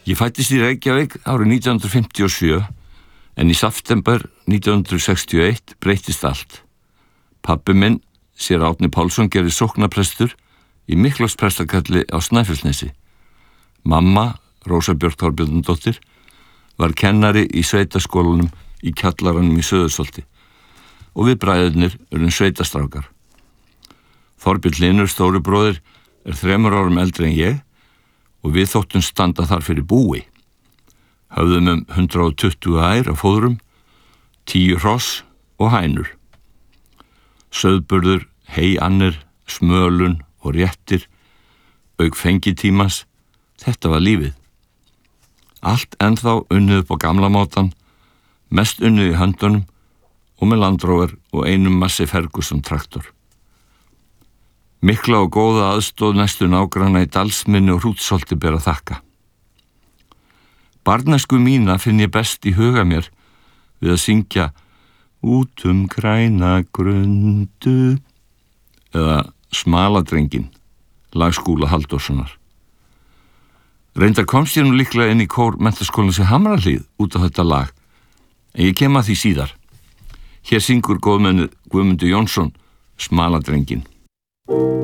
Ég fæddist í Reykjavík árið 1957 en í september 1961 breyttist allt. Pabbi minn, séra Árni Pálsson, gerði sóknarprestur í Miklósprestakalli á Snæfellsnesi. Mamma, Rósa Björk Þorbjarnardóttir, var kennari í sveitaskólanum í kjallaranum í Suðursholti og við bræðurnir urðum sveitastrákar. Þorbjörn Hlynur, stóri bróðir, 3 árum eldri en ég og við þóttum standa þar fyrir búi. Höfðum 120 ær á fóðrum, 10 hross og hænur. Sauðburður, heiannir, smölun og réttir, auk fengitímans, þetta var lífið. Allt ennþá unnið upp á gamla mátan, mest unnið í höndunum og með Land Rover og einum Massey Ferguson traktor. Mikla og góða aðstóð næstu nágranna í Dalsmynni og Hrútsholti ber að þakka. Barnæsku mína finn ég best í huga mér við að syngja Út græna grundu eða Smaladrenginn, lag Skúla Halldórssonar. Reyndar komst ég nú líklega inn í kór Menntaskólans í Hamrahlíð út á þetta lag, en ég kem að því síðar. Hér syngur góðmennið Guðmundur Jónsson Smaladrenginn.